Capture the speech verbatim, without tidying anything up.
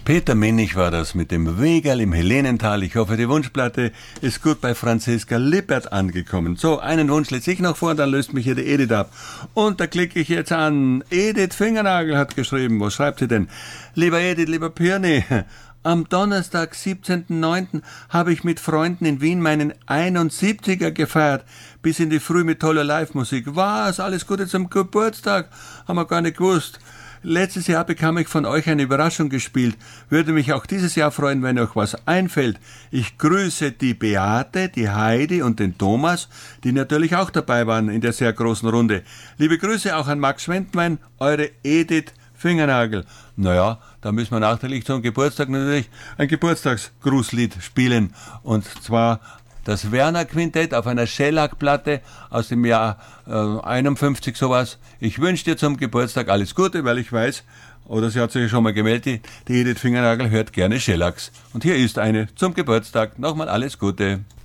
Peter Mennig war das mit dem Wegerl im Helenental. Ich hoffe, die Wunschplatte ist gut bei Franziska Lippert angekommen. So, einen Wunsch lese ich noch vor, dann löst mich hier die Edith ab. Und da klicke ich jetzt an. Edith Fingernagel hat geschrieben. Was schreibt sie denn? Lieber Edith, lieber Pirni, am Donnerstag, siebzehnten neunten habe ich mit Freunden in Wien meinen einundsiebziger gefeiert. Bis in die Früh mit toller Live-Musik. Was? Alles Gute zum Geburtstag? Haben wir gar nicht gewusst. Letztes Jahr bekam ich von euch eine Überraschung gespielt. Würde mich auch dieses Jahr freuen, wenn euch was einfällt. Ich grüße die Beate, die Heidi und den Thomas, die natürlich auch dabei waren in der sehr großen Runde. Liebe Grüße auch an Max Schwendwein, eure Edith Fingernagel. Naja, da müssen wir nachträglich zum Geburtstag natürlich ein Geburtstagsgrußlied spielen. Und zwar das Werner Quintett auf einer Shellac-Platte aus dem Jahr äh, einundfünfzig sowas. Ich wünsche dir zum Geburtstag alles Gute, weil ich weiß, oder sie hat sich schon mal gemeldet, die Edith Fingernagel hört gerne Shellacs. Und hier ist eine zum Geburtstag. Nochmal alles Gute.